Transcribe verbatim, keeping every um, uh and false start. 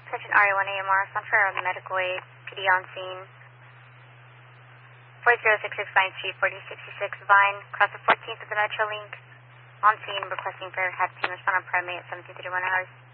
Section R A one A M R, on for medical aid, P D on scene. four zero six six Vine Street, forty sixty-six Vine, across the fourteenth of the Metrolink. On scene, requesting for head team respond on primary at seventeen thirty-one hours.